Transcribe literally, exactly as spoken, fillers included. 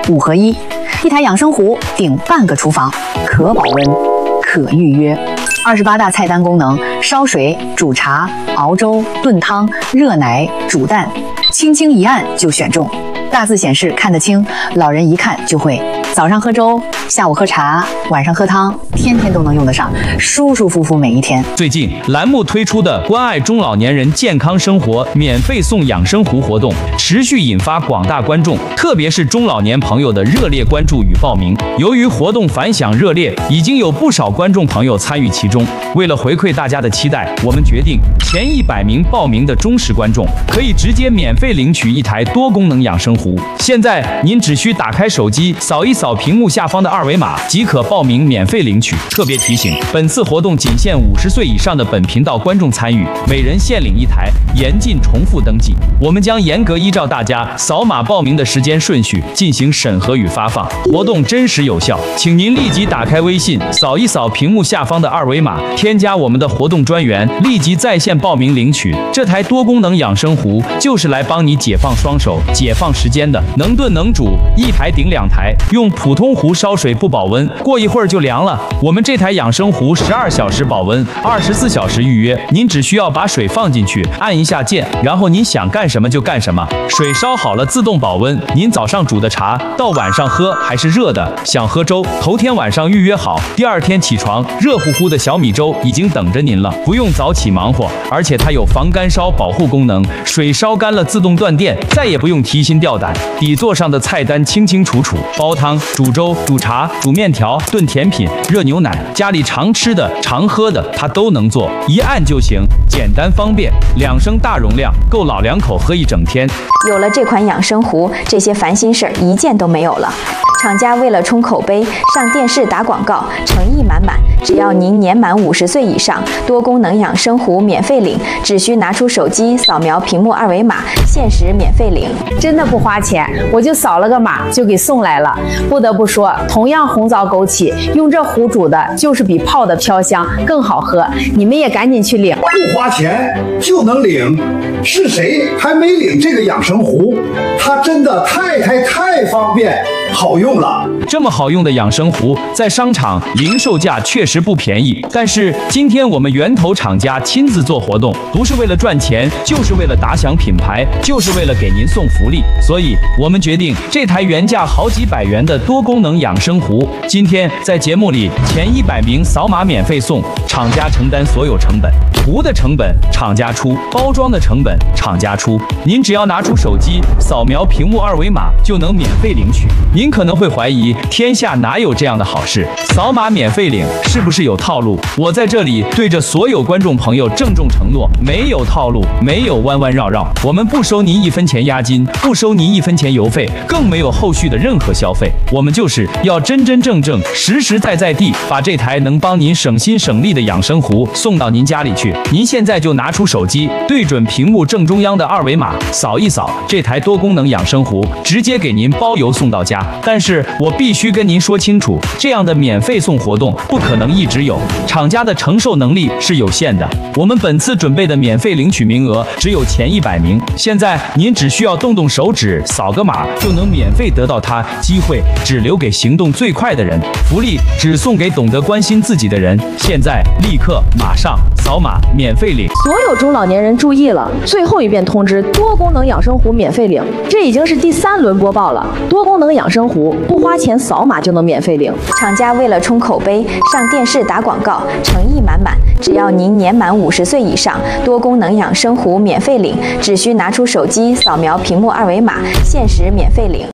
五合一，一台养生壶顶半个厨房，可保温，可预约。二十八大菜单功能：烧水、煮茶、熬粥、炖汤、热奶、煮蛋，轻轻一按就选中。大字显示看得清，老人一看就会。早上喝粥，下午喝茶，晚上喝汤，天天都能用得上，舒舒服服每一天。 最近栏目推出的关爱中老年人健康生活免费送养生壶活动，持续引发广大观众，特别是中老年朋友的热烈关注与报名。由于活动反响热烈，已经有不少观众朋友参与其中。为了回馈大家的期待，我们决定前一百名报名的忠实观众可以直接免费领取一台多功能养生壶。现在您只需打开手机，扫一扫屏幕下方的二维码，即可报名免费领取。特别提醒，本次活动仅限五十岁以上的本频道观众参与，每人限领一台，严禁重复登记。我们将严格依照大家扫码报名的时间顺序进行审核与发放，活动真实有效，请您立即打开微信，扫一扫屏幕下方的二维码，添加我们的活动专员，立即在线报名领取。这台多功能养生壶就是来帮你解放双手、解放时间的，能炖能煮，一台顶两台，用普通壶烧水不保温，过一会儿就凉了。我们这台养生壶十二小时保温，二十四小时预约。您只需要把水放进去，按一下键，然后您想干什么就干什么。水烧好了自动保温，您早上煮的茶到晚上喝还是热的。想喝粥，头天晚上预约好，第二天起床，热乎乎的小米粥已经等着您了，不用早起忙活。而且它有防干烧保护功能，水烧干了自动断电，再也不用提心吊胆。底座上的菜单清清楚楚，煲汤、煮粥、煮茶、煮面条、炖甜品、热牛奶，家里常吃的、常喝的，它都能做，一按就行，简单方便。两升大容量，够老两口喝一整天。 有了这款养生壶，这些烦心事儿一件都没有了。厂家为了冲口碑，上电视打广告，诚意满满。只要您年满五十岁以上，多功能养生壶免费领，只需拿出手机扫描屏幕二维码，限时免费领。 真的不花钱，我就扫了个码就给送来了。不得不说，同样红枣枸杞，用这壶煮的就是比泡的飘香更好喝。你们也赶紧去领， 不花钱就能领。是谁还没领这个养生壶？它真的太太太方便好用了。 这么好用的养生壶，在商场零售价确实不便宜，但是今天我们源头厂家亲自做活动，不是为了赚钱，就是为了打响品牌，就是为了给您送福利。所以我们决定，这台原价好几百元的多功能养生壶，今天在节目里前一百名扫码免费送，厂家承担所有成本，壶的成本厂家出，包装的成本厂家出。您只要拿出手机扫描屏幕二维码就能免费领取。您可能会怀疑，天下哪有这样的好事？扫码免费领是不是有套路？我在这里对着所有观众朋友郑重承诺，没有套路，没有弯弯绕绕，我们不收您一分钱押金，不收您一分钱邮费，更没有后续的任何消费。我们就是要真真正正、实实在在地把这台能帮您省心省力的养生壶送到您家里去。您现在就拿出手机，对准屏幕正中央的二维码，扫一扫，这台多功能养生壶直接给您包邮送到家。但是我必须跟您说清楚，这样的免费送活动不可能一直有，厂家的承受能力是有限的。我们本次准备的免费领取名额只有前一百名，现在您只需要动动手指，扫个码就能免费得到它，机会只留给行动最快的人，福利只送给懂得关心自己的人。现在立刻马上扫码免费领。 所有中老年人注意了，最后一遍通知，多功能养生壶免费领，这已经是第三轮播报了。多功能养生壶不花钱，扫码就能免费领。 厂家为了冲口碑，上电视打广告，诚意满满。只要您年满五十岁以上，多功能养生壶免费领，只需拿出手机扫描屏幕二维码，限时免费领。